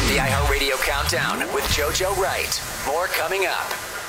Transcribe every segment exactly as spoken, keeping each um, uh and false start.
The iHeartRadio Countdown with JoJo Wright. More coming up.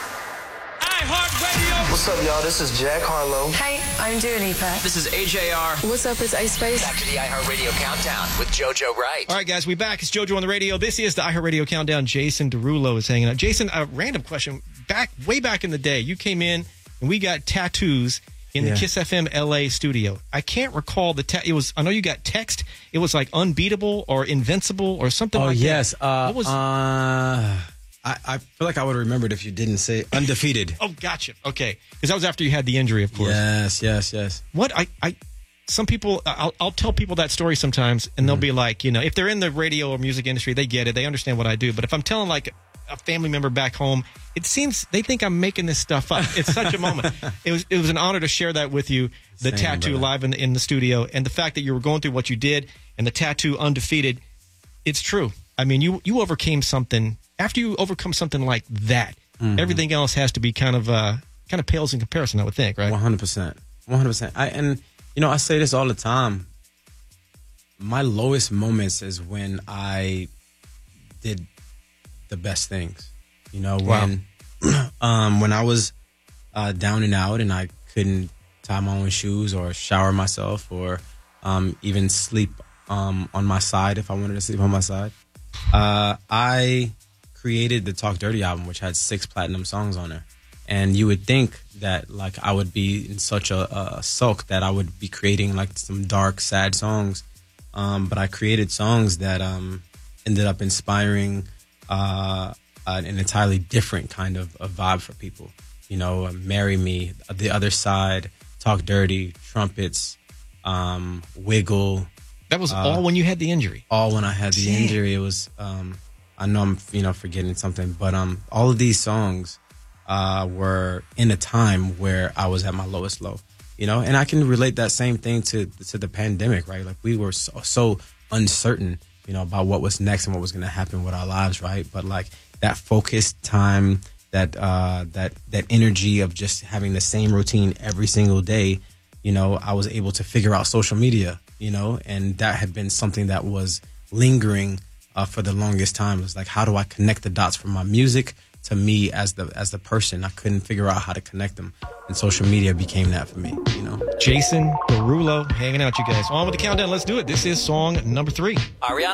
iHeartRadio. What's up, y'all? This is Jack Harlow. Hey, I'm Dua Lipa. This is A J R. What's up? It's Ice Spice. Back to the iHeartRadio Countdown with JoJo Wright. All right, guys, we back. It's JoJo on the radio. This is the iHeartRadio Countdown. Jason Derulo is hanging out. Jason, a random question. Back way back in the day, you came in and we got tattoos in the Yeah. Kiss F M L A studio. I can't recall the ta- it was. I know you got text. It was like unbeatable or invincible or something Oh, like yes. that. Uh, What was? uh, I, I feel like I would have remembered if you didn't say undefeated. oh, gotcha. Okay, because that was after you had the injury, of course. Yes, yes, yes. What I, I some people I'll, I'll tell people that story sometimes and they'll be like, you know, if they're in the radio or music industry, they get it, they understand what I do. But if I'm telling like a family member back home, it seems they think I'm making this stuff up. It's such a moment. It was it was an honor to share that with you, the Same, tattoo brother. live in the, in the studio, and the fact that you were going through what you did and the tattoo undefeated. It's true. I mean, you you overcame something. After you overcome something like that, Mm-hmm. everything else has to be kind of uh kind of pales in comparison, I would think, right? One hundred percent. One hundred percent. I and you know I say this all the time. My lowest moments is when I did the best things. You know, Wow. when um when I was uh, down and out and I couldn't tie my own shoes or shower myself or um even sleep um on my side if I wanted to sleep on my side. Uh, I created the Talk Dirty album, which had six platinum songs on there. And you would think that like I would be in such a, a sulk that I would be creating like some dark, sad songs. Um, but I created songs that um, ended up inspiring uh, an entirely different kind of, of vibe for people. You know, uh, Marry Me, The Other Side, Talk Dirty, Trumpets, um, Wiggle. That was Uh, all when you had the injury. All when I had the Damn. injury. It was, um, I know I'm, you know, forgetting something, but um, all of these songs uh, were in a time where I was at my lowest low, you know, and I can relate that same thing to to the pandemic, right? Like we were so, so uncertain, you know, about what was next and what was going to happen with our lives, right? But like that focused time, that uh, that that energy of just having the same routine every single day, you know, I was able to figure out social media, you know, and that had been something that was lingering uh, for the longest time. It was like, how do I connect the dots from my music to me as the as the person? I couldn't figure out how to connect them, and social media became that for me, you know. Jason Derulo hanging out, you guys. On with the countdown. Let's do it. This is song number three. Ariana